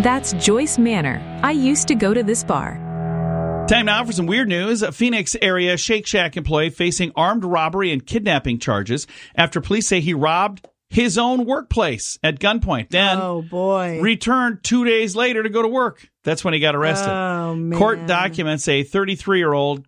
That's Joyce Manor. I used to go to this bar. Time now for some weird news. A Phoenix area Shake Shack employee facing armed robbery and kidnapping charges after police say he robbed his own workplace at gunpoint. Then returned 2 days later to go to work. That's when he got arrested. Oh, man. Court documents a 33-year-old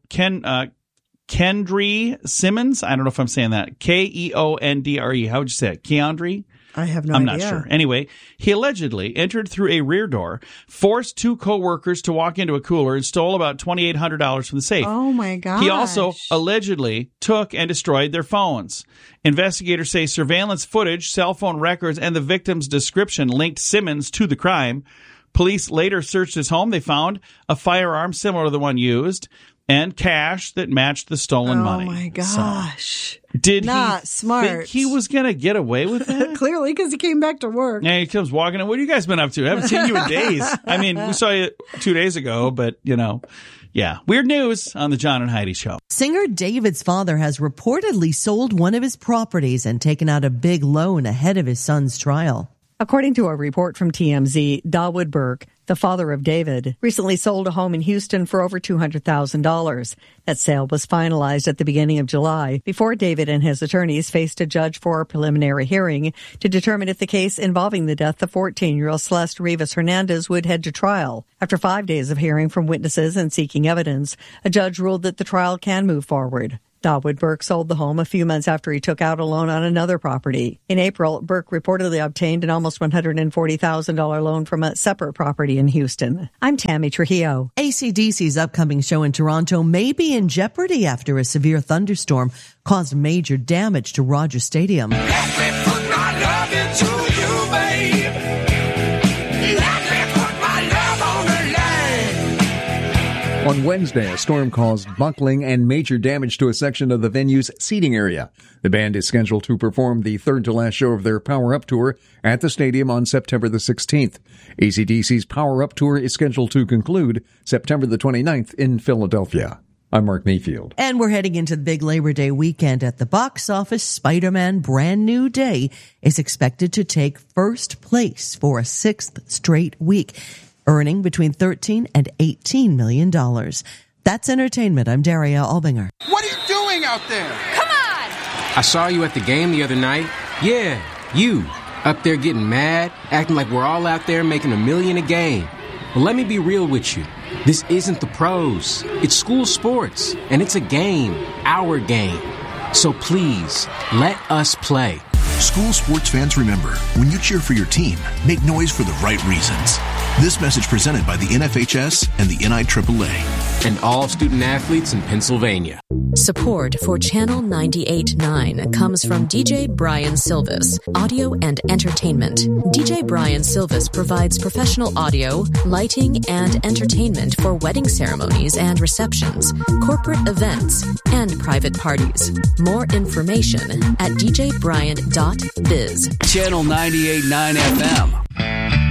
Kendry Simmons. I don't know if I'm saying that. Keondre. How would you say it? Keondre? I have no idea. idea. I'm not sure. Anyway, he allegedly entered through a rear door, forced two co-workers to walk into a cooler, and stole about $2,800 from the safe. Oh, my gosh. He also allegedly took and destroyed their phones. Investigators say surveillance footage, cell phone records, and the victim's description linked Simmons to the crime. Police later searched his home. They found a firearm similar to the one used and cash that matched the stolen money. Oh, my gosh. So, did Not he smart. think he was going to get away with that? Clearly, because he came back to work. Yeah, he comes walking in. What have you guys been up to? I haven't seen you in days. I mean, we saw you 2 days ago, but, yeah. Weird news on the John and Heidi Show. Singer David's father has reportedly sold one of his properties and taken out a big loan ahead of his son's trial. According to a report from TMZ, Dawood Burke, the father of David, recently sold a home in Houston for over $200,000. That sale was finalized at the beginning of July before David and his attorneys faced a judge for a preliminary hearing to determine if the case involving the death of 14-year-old Celeste Rivas Hernandez would head to trial. After 5 days of hearing from witnesses and seeking evidence, a judge ruled that the trial can move forward. Dawood Burke sold the home a few months after he took out a loan on another property. In April, Burke reportedly obtained an almost $140,000 loan from a separate property in Houston. I'm Tammy Trujillo. AC/DC's upcoming show in Toronto may be in jeopardy after a severe thunderstorm caused major damage to Rogers Stadium. Let me put my love into you, babe. Let me put my love on the line. On Wednesday, a storm caused buckling and major damage to a section of the venue's seating area. The band is scheduled to perform the third-to-last show of their Power Up Tour at the stadium on September the 16th. AC/DC's Power Up Tour is scheduled to conclude September the 29th in Philadelphia. I'm Mark Mayfield. And we're heading into the big Labor Day weekend at the box office. Spider-Man Brand New Day is expected to take first place for a sixth straight week, earning between $13 and $18 million. That's entertainment. I'm Daria Albinger. What are you doing out there? Come on! I saw you at the game the other night. Yeah, you. Up there getting mad, acting like we're all out there making $1 million a game. Well, let me be real with you. This isn't the pros. It's school sports, and it's a game, our game. So please, let us play. School sports fans, remember, when you cheer for your team, make noise for the right reasons. This message presented by the NFHS and the NIAAA. And all student athletes in Pennsylvania. Support for Channel 98.9 comes from DJ Brian Silvis, audio and entertainment. DJ Brian Silvis provides professional audio, lighting, and entertainment for wedding ceremonies and receptions, corporate events, and private parties. More information at djbrian.biz. Channel 98.9 FM.